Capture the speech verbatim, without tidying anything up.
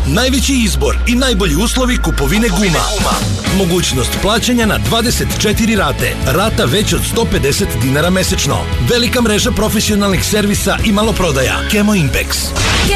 Najveći izbor i najbolji uslovi kupovine guma. Mogućnost plaćanja na dvadeset četiri rate. Rata već od sto pedeset dinara mesečno. Velika mreža profesionalnih servisa i maloprodaja. Kemo Impex.